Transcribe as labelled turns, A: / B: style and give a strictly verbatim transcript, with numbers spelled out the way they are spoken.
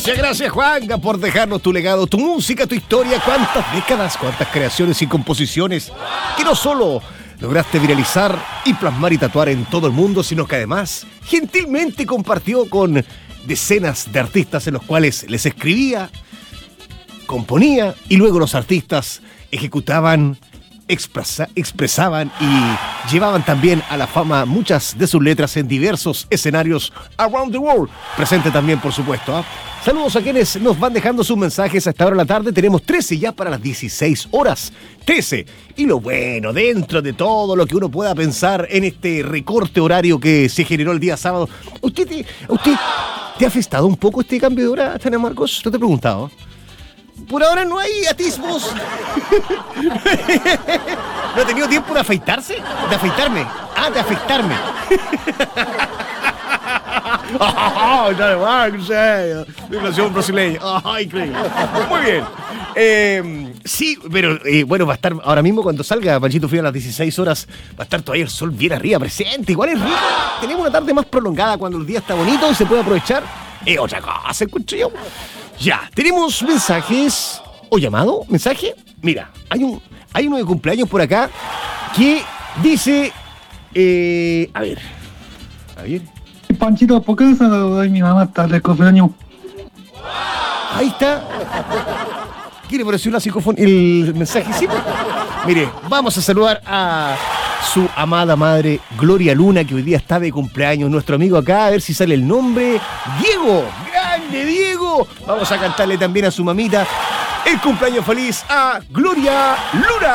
A: Gracias, gracias Juanga por dejarnos tu legado, tu música, tu historia. Cuántas décadas, cuántas creaciones y composiciones que no solo lograste viralizar y plasmar y tatuar en todo el mundo, sino que además gentilmente compartió con decenas de artistas en los cuales les escribía, componía y luego los artistas ejecutaban, expresa, expresaban y llevaban también a la fama muchas de sus letras en diversos escenarios around the world. Presente también, por supuesto. ¿eh? Saludos a quienes nos van dejando sus mensajes a esta hora de la tarde. Tenemos trece ya para las dieciséis horas. trece. Y lo bueno, dentro de todo lo que uno pueda pensar en este recorte horario que se generó el día sábado. ¿Usted te, usted te ha afectado un poco este cambio de hora, Tania Marcos? No te he preguntado. Por ahora no hay atisbos. ¿No ha tenido tiempo de afeitarse? ¿De afeitarme? Ah, de afeitarme. ¡Ay, dale, va, en serio! Inflación brasileña. ¡Ay, increíble! Muy bien. Eh, sí, pero eh, bueno, va a estar ahora mismo cuando salga Panchito Frío a las dieciséis horas, va a estar todavía el sol bien arriba, presente. Igual es rico. Tenemos una tarde más prolongada cuando el día está bonito y se puede aprovechar. Es otra cosa, encuentro yo. Ya, tenemos mensajes. ¿O llamado? ¿Mensaje? Mira, hay un hay uno de cumpleaños por acá que dice... Eh, a ver. A ver.
B: Panchito, ¿por qué no se lo doy a mi mamá hasta el cumpleaños?
A: Ahí está. ¿Quiere parecer una psicofonía? El mensaje, sí. Mire, vamos a saludar a su amada madre Gloria Luna, que hoy día está de cumpleaños. Nuestro amigo acá, a ver si sale el nombre. Diego, grande Diego. Vamos a cantarle también a su mamita el cumpleaños feliz a Gloria Luna.